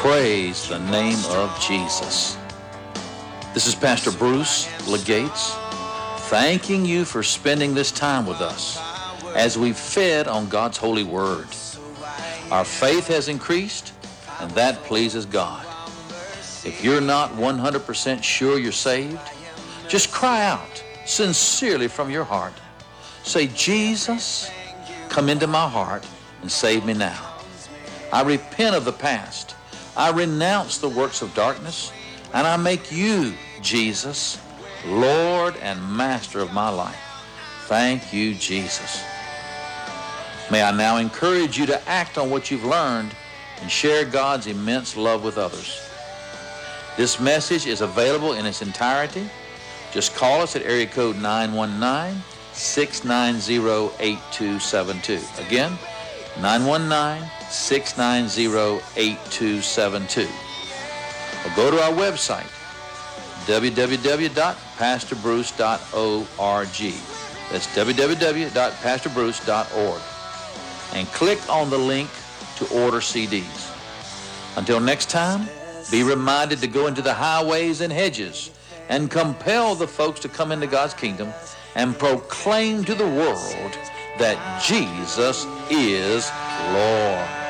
Praise the name of Jesus. This is Pastor Bruce Legates, thanking you for spending this time with us as we fed on God's holy word. Our faith has increased, and that pleases God. If you're not 100% sure you're saved, just cry out sincerely from your heart. Say, Jesus, come into my heart and save me now. I repent of the past. I renounce the works of darkness, and I make you, Jesus, Lord and Master of my life. Thank you, Jesus. May I now encourage you to act on what you've learned and share God's immense love with others. This message is available in its entirety. Just call us at area code 919-690-8272. Again, 919-690-8272. Or go to our website, www.pastorbruce.org. That's www.pastorbruce.org. And click on the link to order CDs. Until next time, be reminded to go into the highways and hedges and compel the folks to come into God's kingdom and proclaim to the world that Jesus is Lord.